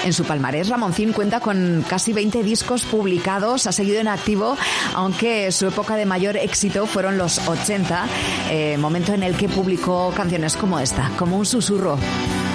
En su palmarés, Ramoncín cuenta con casi 20 discos publicados, ha seguido en activo, aunque su época de mayor éxito fueron los 80, momento en el que publicó canciones como esta, Como un susurro.